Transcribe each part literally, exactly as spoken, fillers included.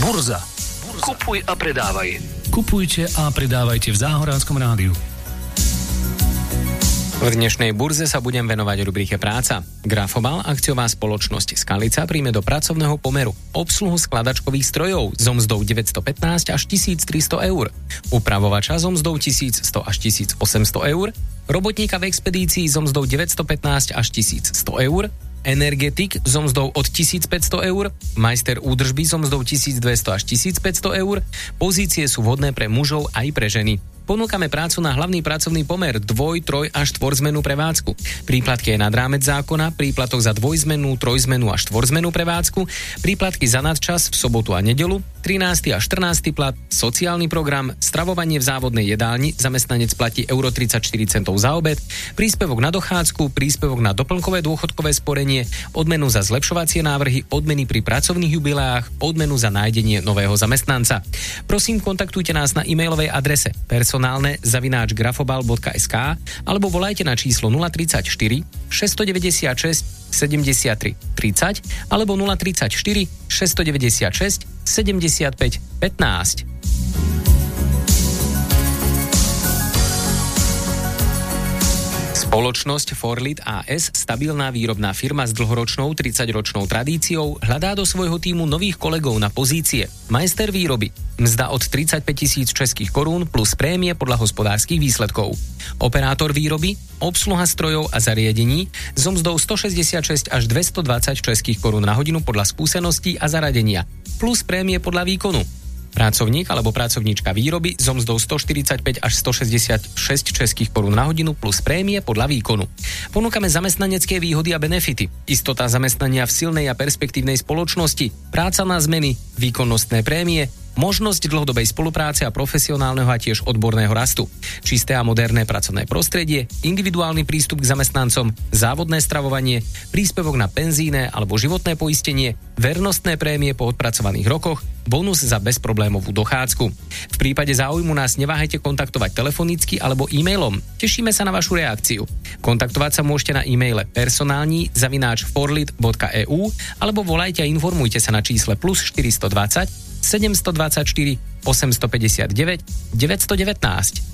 Burza. Kupuj a predávaj. Kupujte a predávajte v Záhoránskom rádiu. V dnešnej burze sa budem venovať rubrike Práca. Grafobal, akciová spoločnosť Skalica, príjme do pracovného pomeru obsluhu skladačkových strojov so mzdou deväťstopätnásť až tisíctristo eur, upravovača so mzdou tisícsto až tisícosemsto eur, robotníka v expedícii so mzdou deväťstopätnásť až tisícsto eur, energetik so mzdou od tisícpäťsto eur, majster údržby so mzdou tisícdvesto až tisícpäťsto eur. Pozície sú vhodné pre mužov aj pre ženy. Ponúkame prácu na hlavný pracovný pomer dvoj, troj a štvorzmennú prevádzku. Príplatky je nad rámec zákona, príplatok za dvojzmennú, trojzmennú a štvorzmennú prevádzku, príplatky za nadčas v sobotu a nedeľu, trinásty a štrnásty plat, sociálny program, stravovanie v závodnej jedálni, zamestnanec platí euro tridsaťštyri centov za obed, príspevok na dochádzku, príspevok na doplnkové dôchodkové sporenie, odmenu za zlepšovacie návrhy, odmeny pri pracovných jubileách, odmenu za nájdenie nového zamestnanca. Prosím, kontaktujte nás na e-mailovej adrese personálne zavináč grafobal bodka es ká alebo volajte na číslo nula tridsaťštyri šesťstodeväťdesiatšesť sedemdesiattri tridsať alebo nula tridsaťštyri šesťstodeväťdesiatšesť sedemdesiatpäť pätnásť. Spoločnosť Forlit á es, stabilná výrobná firma s dlhoročnou tridsaťročnou tradíciou, hľadá do svojho tímu nových kolegov na pozície majster výroby. Mzda od tridsaťpäť tisíc českých korún plus prémie podľa hospodárskych výsledkov. Operátor výroby, obsluha strojov a zariadení so mzdou stošesťdesiatšesť až dvestodvadsať českých korún na hodinu podľa skúseností a zaradenia plus prémie podľa výkonu. Pracovník alebo pracovníčka výroby so mzdou stoštyridsaťpäť až stošesťdesiatšesť českých korún na hodinu plus prémie podľa výkonu. Ponúkame zamestnanecké výhody a benefity, istota zamestnania v silnej a perspektívnej spoločnosti, práca na zmeny, výkonnostné prémie, možnosť dlhodobej spolupráce a profesionálneho a tiež odborného rastu, čisté a moderné pracovné prostredie, individuálny prístup k zamestnancom, závodné stravovanie, príspevok na penzíne alebo životné poistenie, vernostné prémie po odpracovaných rokoch, bonus za bezproblémovú dochádzku. V prípade záujmu nás neváhajte kontaktovať telefonicky alebo e-mailom. Tešíme sa na vašu reakciu. Kontaktovať sa môžete na e-maile personálni zavináč forlit bodka e u alebo volajte a informujte sa na čísle plus štyristodvadsať sedemstodvadsaťštyri osemstopäťdesiatdeväť deväťstodevätnásť.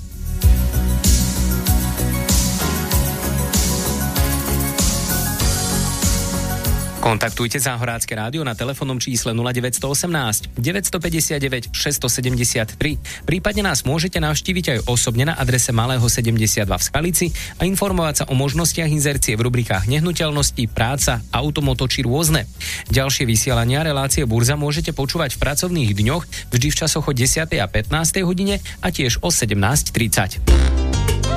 Kontaktujte Záhorácké rádio na telefónnom čísle nula deväť jedna osem deväť päť deväť šesť sedem tri. Prípadne nás môžete navštíviť aj osobne na adrese Malého sedemdesiatdva v Skalici a informovať sa o možnostiach inzercie v rubrikách nehnuteľnosti, práca, automoto či rôzne. Ďalšie vysielania relácie Burza môžete počúvať v pracovných dňoch vždy v časoch o desiatej a pätnástej hodine a tiež o sedemnásť tridsať.